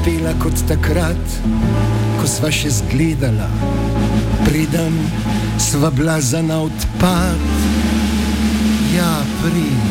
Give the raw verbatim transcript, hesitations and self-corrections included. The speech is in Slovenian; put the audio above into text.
pela kot takrat, ko sva še zgledala, pridem sva bila za na odpad. Ja, pridem.